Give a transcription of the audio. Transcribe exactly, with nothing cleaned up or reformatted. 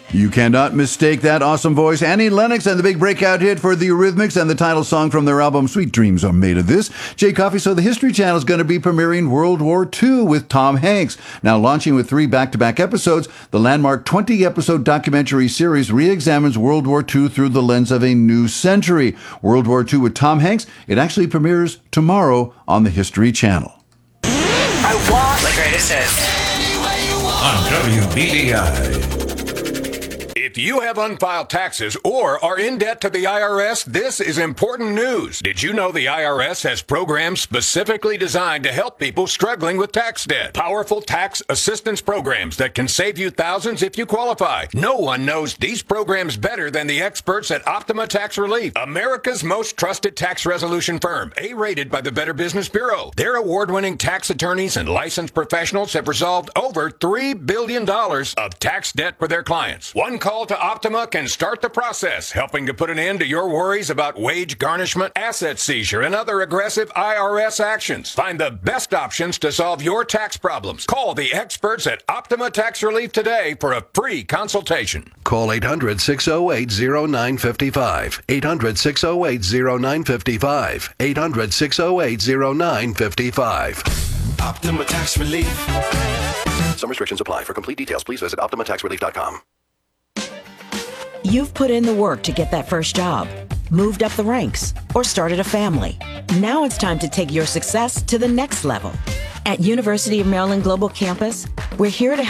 You cannot mistake that awesome voice. Annie Lennox and the big breakout hit for the Eurythmics and the title song from their album Sweet Dreams Are Made of This. Jay Coffey, so the History Channel is going to be premiering World War Two with Tom Hanks. Now launching with three back-to-back episodes, the landmark twenty-episode documentary series re-examines World War Two through the lens of a new century. World War Two with Tom Hanks, it actually premieres tomorrow on the History Channel. I want the greatest hits. On W B D I. If you have unfiled taxes or are in debt to the I R S, this is important news. Did you know the I R S has programs specifically designed to help people struggling with tax debt? Powerful tax assistance programs that can save you thousands if you qualify. No one knows these programs better than the experts at Optima Tax Relief, America's most trusted tax resolution firm, A-rated by the Better Business Bureau. Their award-winning tax attorneys and licensed professionals have resolved over three billion dollars of tax debt for their clients. One call to Optima can start the process, helping to put an end to your worries about wage garnishment, asset seizure, and other aggressive I R S actions. Find the best options to solve your tax problems. Call the experts at Optima Tax Relief today for a free consultation. Call eight hundred, six oh eight, oh nine five five. eight hundred, six oh eight, oh nine five five. eight hundred, six oh eight, oh nine five five. Optima Tax Relief. Some restrictions apply. For complete details, please visit optima tax relief dot com. You've put in the work to get that first job, moved up the ranks, or started a family. Now it's time to take your success to the next level. At University of Maryland Global Campus, we're here to